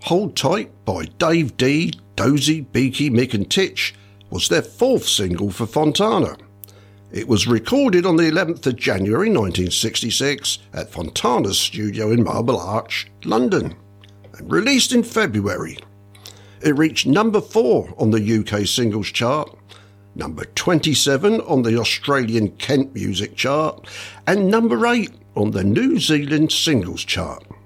Hold Tight by Dave D, Dozy, Beaky, Mick and Titch was their fourth single for Fontana. It was recorded on the 11th of January 1966 at Fontana's studio in Marble Arch, London, and released in February. It reached number 4 on the UK singles chart, number 27 on the Australian Kent Music chart, and number 8 on the New Zealand singles chart.